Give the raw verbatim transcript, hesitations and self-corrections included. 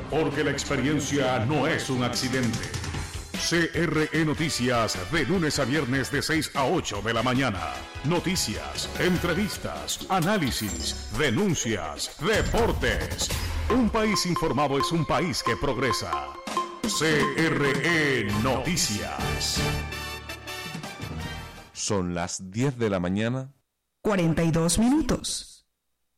porque la experiencia no es un accidente. C R E Noticias, de lunes a viernes de seis a ocho de la mañana. Noticias, entrevistas, análisis, denuncias, deportes. Un país informado es un país que progresa. C R E Noticias. Son las diez de la mañana. cuarenta y dos minutos.